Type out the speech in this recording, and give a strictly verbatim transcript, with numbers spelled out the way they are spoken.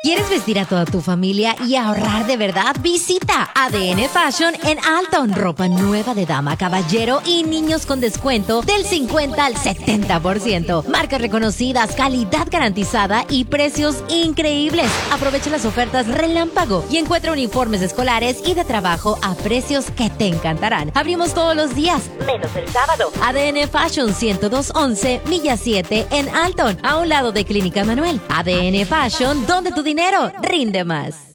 ¿Quieres vestir a toda tu familia y ahorrar de verdad? Visita A D N Fashion en Alton. Ropa nueva de dama, caballero y niños con descuento del cincuenta al setenta por ciento. Marcas reconocidas, calidad garantizada y precios increíbles. Aprovecha las ofertas relámpago y encuentra uniformes escolares y de trabajo a precios que te encantarán. Abrimos todos los días, menos el sábado. A D N Fashion ciento dos once, Milla siete en Alton, a un lado de Clínica Manuel. A D N Fashion, donde tu dinero rinde más.